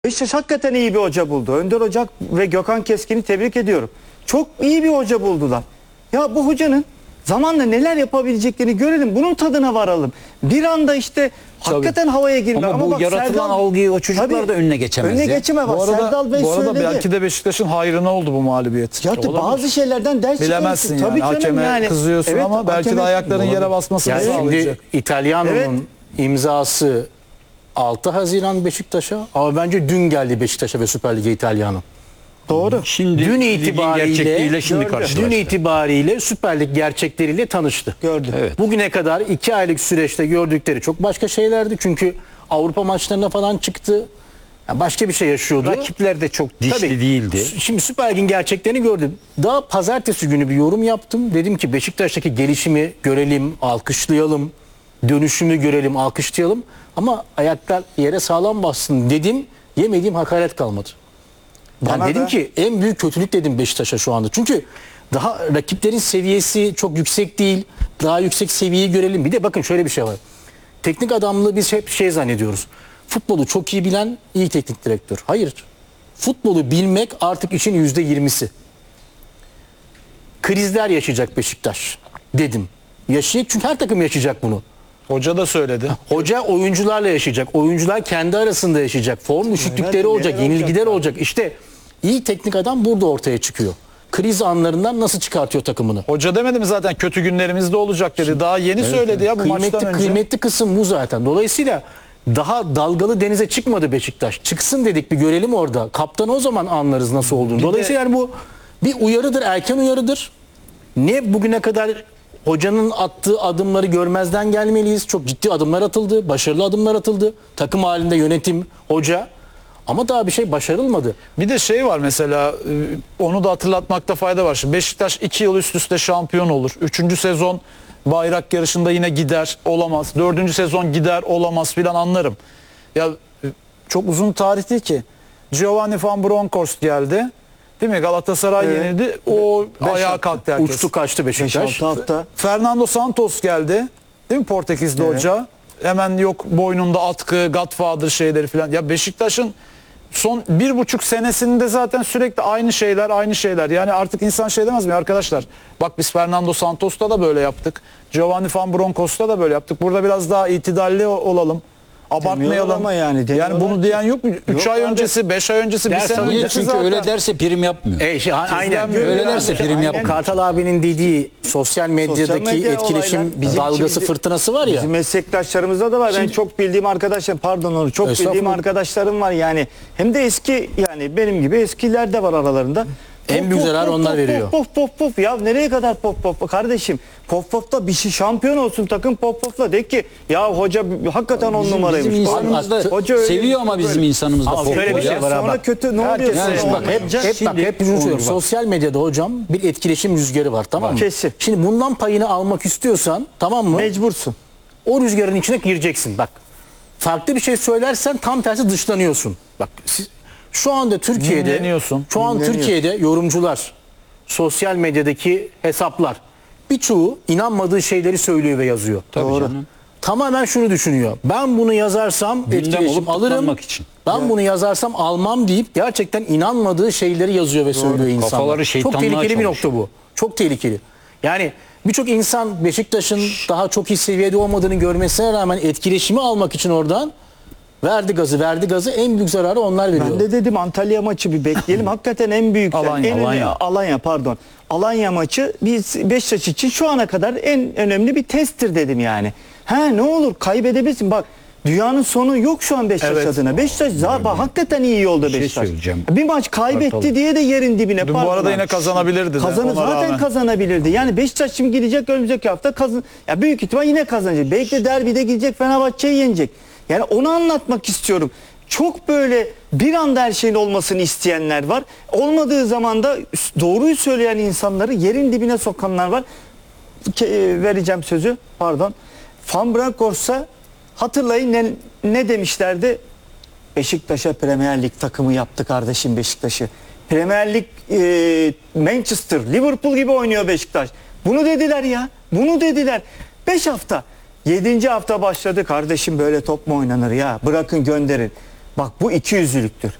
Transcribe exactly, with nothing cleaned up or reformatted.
Beşiktaş hakikaten iyi bir hoca buldu. Önder Ocak ve Gökhan Keskin'i tebrik ediyorum. Çok iyi bir hoca buldular. Ya bu hocanın zamanla neler yapabileceklerini görelim. Bunun tadına varalım. Bir anda işte hakikaten havaya girme. Ama, Ama bu bak, yaratılan Serdal, algıyı o çocuklar tabii, da önüne geçemez. Önüne ya. geçemez. Bak, Bu arada, Serdal Bey bu arada söyledi. belki de Beşiktaş'ın hayrına oldu bu mağlubiyet. Ya da bazı şeylerden ders Bilemezsin çıkarırsın. yani. Tabii canım Hakeme yani. kızıyorsun Evet, ama belki de hakeme- ayakların yere basmasını Yani sağlayacak. şimdi İtalyano'nun Evet. imzası altı Haziran Beşiktaş'a, ama bence dün geldi Beşiktaş'a ve Süper Lig'e İtalyano. Doğru. Şimdi Dün ligin itibariyle gerçekliğiyle şimdi gördü. karşılaştı. Dün itibariyle Süper Lig gerçekleriyle tanıştı. Gördü. Evet. Bugüne kadar iki aylık süreçte gördükleri çok başka şeylerdi. Çünkü Avrupa maçlarına falan çıktı. Yani başka bir şey yaşıyordu. Rakipler de çok dişli Tabii. değildi. Şimdi Süper Lig'in gerçeklerini gördüm. Daha pazartesi günü bir yorum yaptım. Dedim ki Beşiktaş'taki gelişimi görelim, alkışlayalım. Dönüşümü görelim, alkışlayalım. Ama ayaklar yere sağlam bassın dedim. Yemediğim hakaret kalmadı. Ben Bana dedim da- ki en büyük kötülük dedim Beşiktaş'a şu anda. Çünkü daha rakiplerin seviyesi çok yüksek değil. Daha yüksek seviyeyi görelim. Bir de bakın şöyle bir şey var. Teknik adamlığı biz hep şey zannediyoruz. Futbolu çok iyi bilen iyi teknik direktör. Hayır. Futbolu bilmek artık işin yüzde yirmisi. Krizler yaşayacak Beşiktaş dedim. Yaşayacak çünkü her takım yaşayacak bunu. Hoca da söyledi. Hoca oyuncularla yaşayacak. Oyuncular kendi arasında yaşayacak. Form düşüklükleri Neler olacak, olacak yenilgiler ya? olacak. İşte iyi teknik adam burada ortaya çıkıyor. Kriz anlarından nasıl çıkartıyor takımını? Hoca demedi mi zaten kötü günlerimizde olacak dedi. Daha yeni söyledi ya bu Kıymetli, maçtan önce. kıymetli kısım bu zaten. Dolayısıyla daha dalgalı denize çıkmadı Beşiktaş. Çıksın dedik, bir görelim orada. Kaptanı o zaman anlarız nasıl olduğunu. Dolayısıyla yani bu bir uyarıdır, erken uyarıdır. Ne bugüne kadar hocanın attığı adımları görmezden gelmeliyiz. Çok ciddi adımlar atıldı, başarılı adımlar atıldı. Takım halinde yönetim, hoca. Ama daha bir şey başarılmadı. Bir de şey var mesela, e, onu da hatırlatmakta fayda var. Şimdi Beşiktaş iki yıl üst üste şampiyon olur. Üçüncü sezon bayrak yarışında yine gider, olamaz. Dördüncü sezon gider, olamaz filan anlarım. Ya e, çok uzun tarih değil ki. Giovanni Van Bronckhorst geldi. Değil mi? Galatasaray Evet. yenildi. O Beş ayağa hafta. kalktı herkes. Uçtu kaçtı beş Beşiktaş. altı hafta. Fernando Santos geldi. Değil mi Portekizli Evet. hoca? Hemen yok boynunda atkı, Godfather şeyleri falan. Ya Beşiktaş'ın son bir buçuk senesinde zaten sürekli aynı şeyler, aynı şeyler. Yani artık insan şey demez mi arkadaşlar? Bak biz Fernando Santos'ta da böyle yaptık. Giovanni Van Bronckhorst'ta da böyle yaptık. Burada biraz daha itidalli olalım. Abartmayalım. Demiyorlar ama yani, Yani demiyorlar bunu ki. diyen yok mu? üç Yok ay abi. öncesi, beş ay öncesi, bir Ders sene alınca Niye? öncesi Çünkü zaten. öyle derse prim yapmıyor. E, şey, aynen. Öyle derse prim yapma. Kartal abinin dediği sosyal medyadaki medya etkileşim olaylar, bizim dalgası şimdi- fırtınası var ya. Bizim meslektaşlarımızda da var. Ben çok bildiğim arkadaşlar, pardon onu çok bildiğim Estağfurullah. arkadaşlarım var yani. Hem de eski, yani benim gibi eskiler de var aralarında. En Pof, büyük pof, zarar pof, onlar pof, veriyor. Pof pof pof ya nereye kadar pof pof kardeşim? Pof pofta bir şey şampiyon olsun takım, pof pofla de ki ya hoca hakikaten on Bizim, numaraymış. bizim insanımız da Hoca öyle- seviyor ama bizim insanımız da Ama pop şöyle bir ya. şey var ha, Sonra bak. kötü ne Herkes- oluyor? Yani sonra? bak, hep- Hep, hep bak Şimdi hep şunu söylüyorum. bak. Sosyal medyada hocam bir etkileşim rüzgarı var, tamam mı? Kesin. Şimdi bundan payını almak istiyorsan, tamam mı? Mecbursun. O rüzgarın içine gireceksin. Bak. Farklı bir şey söylersen tam tersi dışlanıyorsun. Bak siz, şu anda Türkiye'de Dinleniyorsun. şu an Dinleniyorsun. Türkiye'de yorumcular, sosyal medyadaki hesaplar birçoğu inanmadığı şeyleri söylüyor ve yazıyor. Tabii Doğru. canım. Tamamen şunu düşünüyor. Ben bunu yazarsam Gündem etkileşim olup alırım. tıklanmak için. Ben bunu yazarsam almam deyip gerçekten inanmadığı şeyleri yazıyor ve söylüyor insanlar. Kafaları Çok şeytanlığa tehlikeli bir çalışıyor. nokta bu. Çok tehlikeli. Yani birçok insan Beşiktaş'ın daha çok iyi seviyede olmadığını görmesine rağmen etkileşimi almak için oradan verdi gazı, verdi gazı, en büyük zararı onlar veriyor. Ben de dedim Antalya maçı bir bekleyelim. Hakikaten en büyük Alanya, en önemli- Alanya. Alanya pardon. Alanya maçı biz Beşiktaş için şu ana kadar en önemli bir testtir dedim yani. Ha ne olur kaybedebilirsin. Bak dünyanın sonu yok şu an Beşiktaş Evet. adına. Beşiktaş zaten hakikaten iyi yolda şey Beşiktaş. söyleyeceğim. Bir maç kaybetti Kartal. diye de yerin dibine. Dün bu pardon arada abi. yine kazanabilirdi de. Kazanır ona zaten rağmen. kazanabilirdi. Yani Beşiktaş şimdi gidecek önümüzdeki hafta kazan. Ya büyük ihtimal yine kazanacak. Belki de derbide gidecek Fenerbahçe'yi yenecek. Yani onu anlatmak istiyorum. Çok böyle bir anda her şeyin olmasını isteyenler var. Olmadığı zaman da doğruyu söyleyen insanları yerin dibine sokanlar var. Ke- vereceğim sözü. Pardon. Van Bronckhorst'a hatırlayın ne, ne demişlerdi? Beşiktaş'a Premier Lig takımı yaptı kardeşim Beşiktaş'ı. Premier Lig e, Manchester, Liverpool gibi oynuyor Beşiktaş. Bunu dediler ya. Bunu dediler. beş hafta. yedinci hafta başladı kardeşim, böyle top mu oynanır ya? Bırakın gönderin. Bak bu ikiyüzlülüktür.